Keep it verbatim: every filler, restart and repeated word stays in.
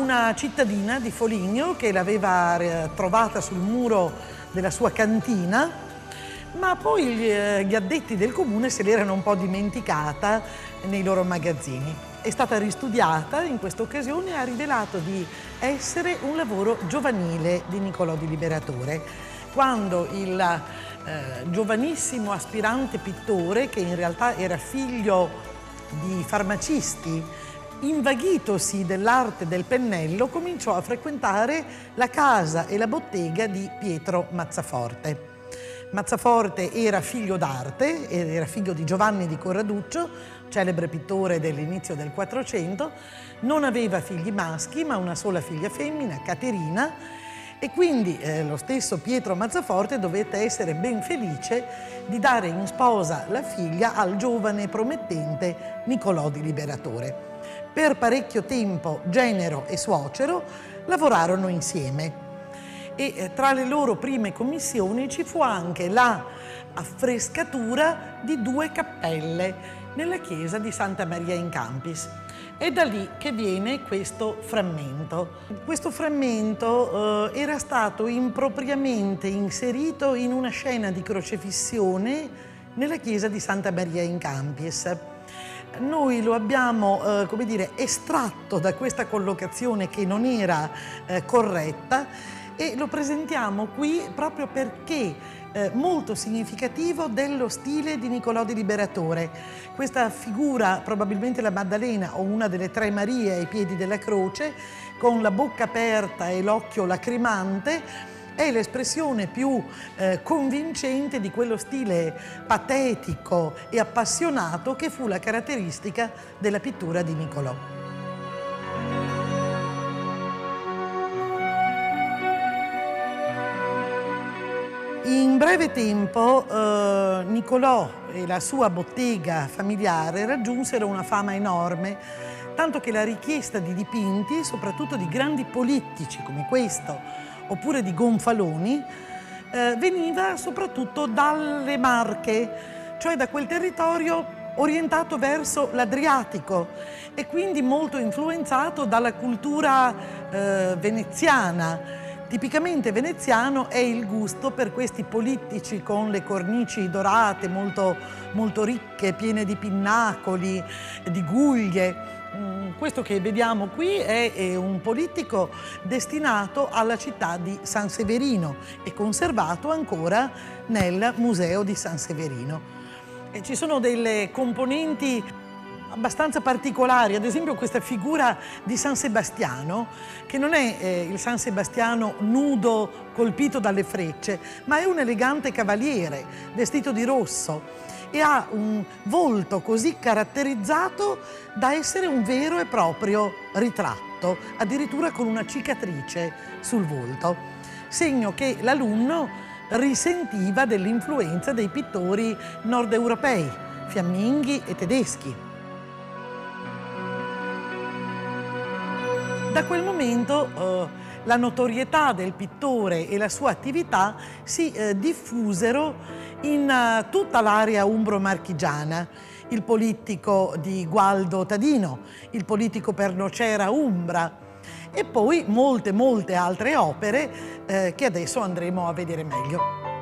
una cittadina di Foligno che l'aveva eh, trovata sul muro della sua cantina, ma poi gli, eh, gli addetti del comune se l'erano un po' dimenticata nei loro magazzini. È stata ristudiata in questa occasione e ha rivelato di essere un lavoro giovanile di Niccolò di Liberatore, quando il eh, giovanissimo aspirante pittore, che in realtà era figlio di farmacisti, invaghitosi dell'arte del pennello, cominciò a frequentare la casa e la bottega di Pietro Mazzaforte. Mazzaforte era figlio d'arte, era figlio di Giovanni di Corraduccio, celebre pittore dell'inizio del Quattrocento, non aveva figli maschi ma una sola figlia femmina, Caterina, e quindi eh, lo stesso Pietro Mazzaforte dovette essere ben felice di dare in sposa la figlia al giovane e promettente Niccolò di Liberatore. Per parecchio tempo genero e suocero lavorarono insieme e tra le loro prime commissioni ci fu anche la affrescatura di due cappelle nella chiesa di Santa Maria in Campis. È da lì che viene questo frammento. Questo frammento eh, era stato impropriamente inserito in una scena di crocefissione nella chiesa di Santa Maria in Campis. Noi lo abbiamo, eh, come dire, estratto da questa collocazione che non era eh, corretta e lo presentiamo qui proprio perché eh, molto significativo dello stile di Niccolò di Liberatore. Questa figura, probabilmente la Maddalena o una delle tre Marie ai piedi della croce, con la bocca aperta e l'occhio lacrimante, è l'espressione più eh, convincente di quello stile patetico e appassionato che fu la caratteristica della pittura di Niccolò. In breve tempo eh, Niccolò e la sua bottega familiare raggiunsero una fama enorme, tanto che la richiesta di dipinti, soprattutto di grandi politici come questo, oppure di gonfaloni, eh, veniva soprattutto dalle Marche, cioè da quel territorio orientato verso l'Adriatico e quindi molto influenzato dalla cultura eh, veneziana. Tipicamente veneziano è il gusto per questi politici con le cornici dorate, molto, molto ricche, piene di pinnacoli, di guglie. Questo che vediamo qui è un politico destinato alla città di San Severino e conservato ancora nel museo di San Severino. E ci sono delle componenti abbastanza particolari, ad esempio questa figura di San Sebastiano, che non è eh, il San Sebastiano nudo colpito dalle frecce, ma è un elegante cavaliere vestito di rosso e ha un volto così caratterizzato da essere un vero e proprio ritratto, addirittura con una cicatrice sul volto, segno che l'alunno risentiva dell'influenza dei pittori nord europei, fiamminghi e tedeschi. Da quel momento eh, la notorietà del pittore e la sua attività si eh, diffusero in uh, tutta l'area umbro-marchigiana. Il politico di Gualdo Tadino, il politico per Nocera Umbra e poi molte molte altre opere eh, che adesso andremo a vedere meglio.